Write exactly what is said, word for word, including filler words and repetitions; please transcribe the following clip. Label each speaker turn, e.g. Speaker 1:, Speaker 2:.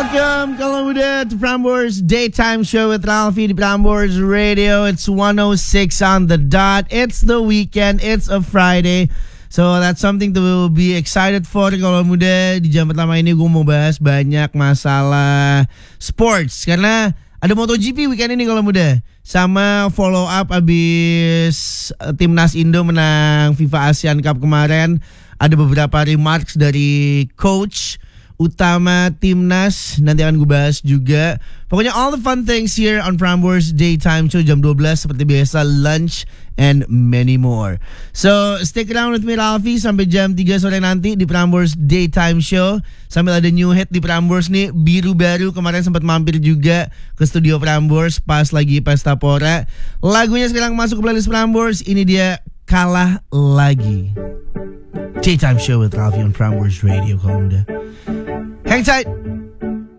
Speaker 1: Welcome, kalau muda, to Prambors Daytime Show with Ralphie di Prambors Radio. It's one oh six on the dot. It's the weekend. It's a Friday. So that's something to be excited for. Kalau muda, di jam pertama ini gue mau bahas banyak masalah sports. Karena ada MotoGP weekend ini kalau muda. Sama follow up abis Timnas Indo menang FIFA Asian Cup kemarin. Ada beberapa remarks dari coach utama Timnas, nanti akan gue bahas juga. Pokoknya all the fun things here on Prambors Daytime Show jam dua belas seperti biasa, lunch and many more. So stick around with me Ralphie sampai jam tiga sore nanti di Prambors Daytime Show. Sambil ada new hit di Prambors nih, Biru Baru kemarin sempat mampir juga ke studio Prambors pas lagi Pesta Pora. Lagunya sekarang masuk ke playlist Prambors. Ini dia, Kalah Lagi. Daytime Show with Ralphie on Prambors Radio kalau udah. Hang tight.